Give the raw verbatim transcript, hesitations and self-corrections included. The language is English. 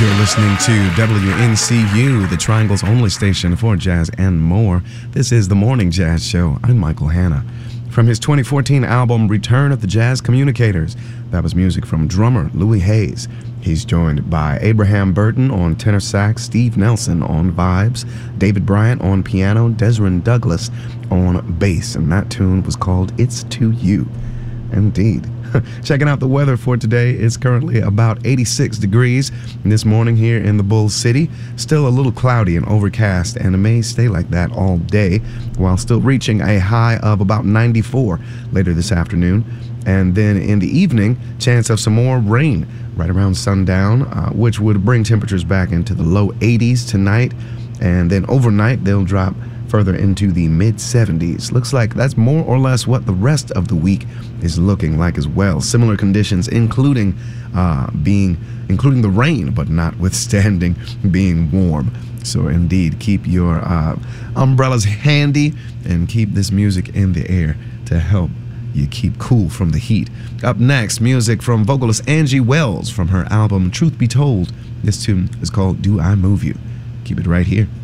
You're listening to W N C U, the Triangle's only station for jazz and more. This is the Morning Jazz Show. I'm Michael Hanna. From his twenty fourteen album, Return of the Jazz Communicators, that was music from drummer Louis Hayes. He's joined by Abraham Burton on tenor sax, Steve Nelson on vibes, David Bryant on piano, Desron Douglas on bass, and that tune was called It's To You. Indeed. Checking out the weather for today, it's currently about eighty-six degrees this morning here in the Bull City. Still a little cloudy and overcast, and it may stay like that all day, while still reaching a high of about ninety-four later this afternoon. And then in the evening, chance of some more rain right around sundown, uh, which would bring temperatures back into the low eighties tonight. And then overnight, they'll drop further into the mid seventies. Looks like that's more or less what the rest of the week is looking like as well. Similar conditions, including uh, being, including the rain, but notwithstanding being warm. So indeed, keep your uh, umbrellas handy and keep this music in the air to help you keep cool from the heat. Up next, music from vocalist Angie Wells from her album Truth Be Told. This tune is called Do I Move You? Keep it right here.